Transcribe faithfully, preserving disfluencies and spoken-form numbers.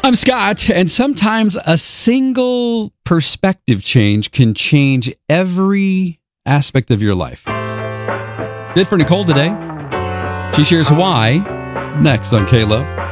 I'm Scott, and sometimes a single perspective change can change every aspect of your life. Did for Nicole today. She shares why next on K-Love.